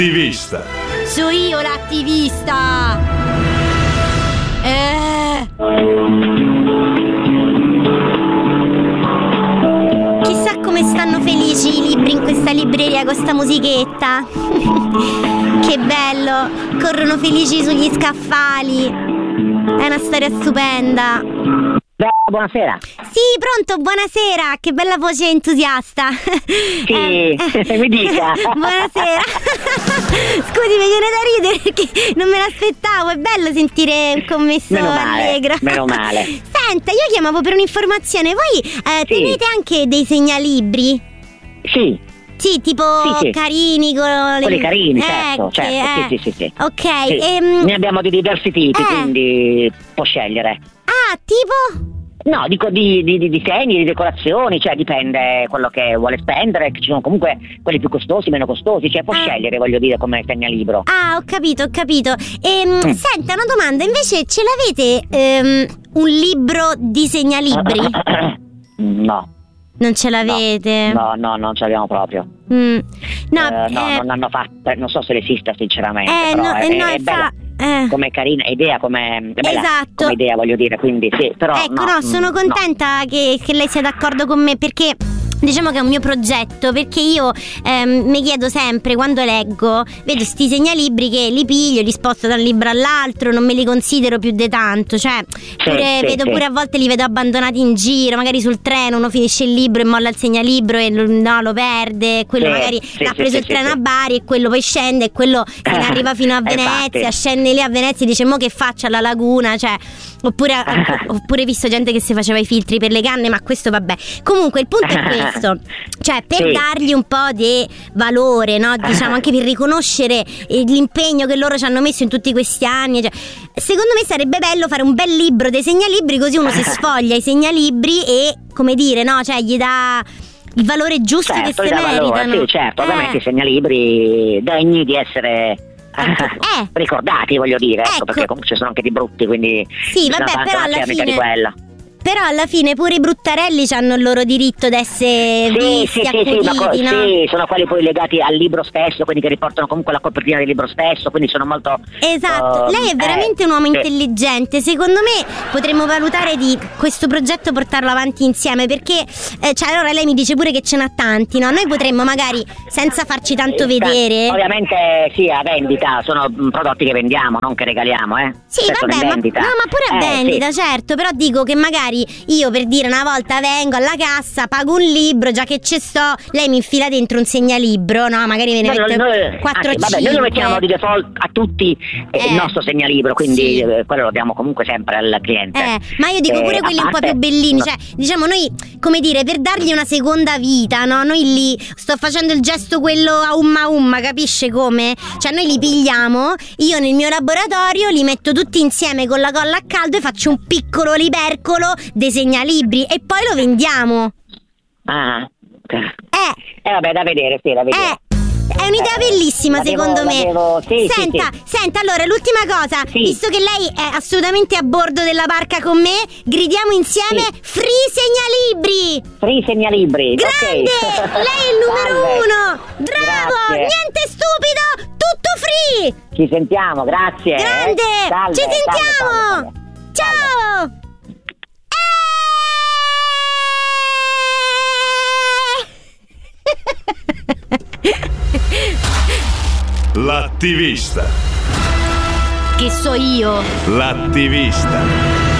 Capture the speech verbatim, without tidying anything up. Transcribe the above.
L'attivista. So io l'attivista. Eh. Chissà come stanno felici i libri in questa libreria con sta musichetta. Che bello. Corrono felici sugli scaffali. È una storia stupenda. Buonasera. Sì, pronto, buonasera. Che bella voce entusiasta. Sì, eh, eh, mi dica. Buonasera. Scusi, mi viene da ridere perché non me l'aspettavo. È bello sentire un commesso meno male, allegro. Meno male. Senta, io chiamavo per un'informazione. Voi eh, Sì. tenete anche dei segnalibri? Sì. Sì, tipo Sì, sì. carini con le... Quelli carini, eh, certo, che, certo, eh. sì, sì, sì, sì. Ok, Sì. ehm... Ne abbiamo di diversi tipi, Eh. quindi può scegliere. Ah, tipo? No, dico di, di, di disegni, di decorazioni, cioè dipende quello che vuole spendere, ci sono comunque quelli più costosi, meno costosi, cioè può Ah. scegliere, voglio dire, come segnalibro. Ah, ho capito, ho capito. Ehm, Mm. Senta, una domanda, invece ce l'avete ehm, un libro di segnalibri? No. Non ce l'avete? No, no, non ce l'abbiamo proprio. Mm. No, Eh, no, eh, non hanno fatto, non so se esista sinceramente, eh, però no, è, eh, no, è fa- bella. eh. Come carina idea, come è bella Esatto. come idea, voglio dire, quindi sì, però Ecco, no, no, sono mm, contenta che, che lei sia d'accordo con me, perché diciamo che è un mio progetto, perché io ehm, mi chiedo sempre quando leggo, vedo sti segnalibri che li piglio, li sposto da un libro all'altro, non me li considero più di tanto, cioè pure, sì, vedo sì. pure a volte li vedo abbandonati in giro, magari sul treno uno finisce il libro e molla il segnalibro e lo, no, lo perde, quello Sì, magari sì, l'ha sì, preso sì, il treno sì, a sì. Bari e quello poi scende e quello se ne arriva fino a Venezia, Infatti. scende lì a Venezia e dice mo che faccio alla laguna, cioè oppure ho pure visto gente che si faceva i filtri per le canne, ma questo vabbè. Comunque il punto è questo, cioè per Sì. dargli un po' di valore, no? Diciamo anche per riconoscere eh, l'impegno che loro ci hanno messo in tutti questi anni, cioè, secondo me sarebbe bello fare un bel libro dei segnalibri, così uno si sfoglia i segnalibri e, come dire, no? Cioè gli dà il valore giusto certo, che gli si dà valore, meritano. sì, certo, Eh. ovviamente i segnalibri degni di essere Eh. ricordati, voglio dire, ecco, Ecco. perché comunque ci sono anche di brutti, quindi Sì, bisogna vabbè, fare anche però una alla ceramica fine di quella. Però alla fine pure i bruttarelli hanno il loro diritto di essere Sì, visti, sì, sì, sì, accuditi, ma co- no? sì, sono quelli poi legati al libro stesso, quindi che riportano comunque la copertina del libro stesso, quindi sono molto... Esatto, uh, lei è eh, veramente un uomo sì. intelligente. Secondo me potremmo valutare di questo progetto portarlo avanti insieme, perché eh, cioè allora lei mi dice pure che ce n'ha tanti, no? Noi potremmo magari, senza farci tanto Eh, vedere. Ovviamente sì, a vendita, sono mm, prodotti che vendiamo, non che regaliamo, eh. Sì, Cioè, sono vabbè, in ma, vendita. no, ma pure a Eh, vendita, sì. certo. Però dico che magari io, per dire, una volta vengo alla cassa, pago un libro, già che ci sto, lei mi infila dentro un segnalibro, no? Magari me ne Noi- mette noi- quattro o anzi, vabbè, cinque. noi lo mettiamo di default a tutti eh, Eh, il nostro segnalibro, quindi sì. eh, quello lo diamo comunque sempre al cliente. Eh, ma io dico Eh, pure a quelli un po' parte- più bellini, no. cioè, diciamo noi, come dire, per dargli una seconda vita, no? Noi li sto facendo il gesto quello a umma umma, capisce come? Cioè noi li pigliamo, io nel mio laboratorio li metto tutti insieme con la colla a caldo e faccio un piccolo libercolo dei segnalibri e poi lo vendiamo. Ah, ok. Eh, Eh vabbè, da vedere, sì, da vedere. eh. È un'idea bellissima, la devo- secondo la me. devo- sì, sì, senta, sì. senta, allora, l'ultima cosa, Sì. visto che lei è assolutamente a bordo della barca con me, gridiamo insieme Sì. Free Segnalibri! Free segnalibri. Grande! ok. Lei è il numero Salve. uno! Bravo! Grazie. Niente stupido! Tutto free! Ci sentiamo, grazie. eh. Grande! Salve, Ci salve, sentiamo! salve, salve. Ciao! L'attivista. Che so io? L'attivista.